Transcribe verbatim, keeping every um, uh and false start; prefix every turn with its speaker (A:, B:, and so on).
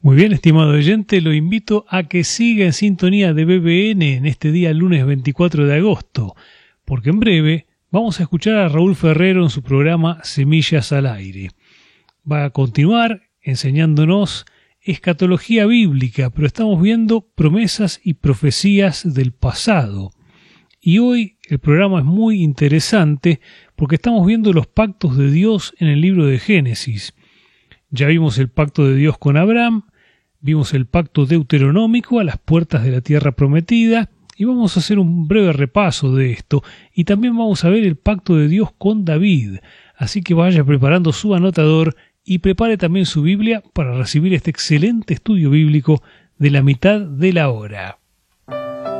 A: Muy bien, estimado oyente, lo invito a que siga en sintonía de B B N en este día lunes veinticuatro de agosto, porque en breve vamos a escuchar a Raúl Ferrero en su programa Semillas al Aire. Va a continuar enseñándonos escatología bíblica, pero estamos viendo promesas y profecías del pasado. Y hoy el programa es muy interesante porque estamos viendo los pactos de Dios en el libro de Génesis. Ya vimos el pacto de Dios con Abraham, vimos el pacto deuteronómico a las puertas de la tierra prometida y vamos a hacer un breve repaso de esto y también vamos a ver el pacto de Dios con David. Así que vaya preparando su anotador y prepare también su Biblia para recibir este excelente estudio bíblico de la mitad de la hora.